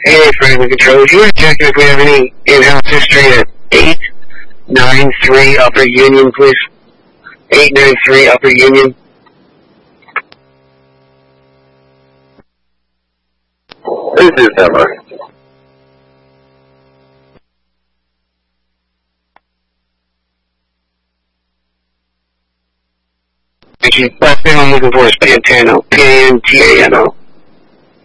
Hey, Franklin Controls. You want to check if we have any in-house history at 893 Upper Union, please? 893 Upper Union. This is number. Last thing I'm looking for is Pantano. Pantano.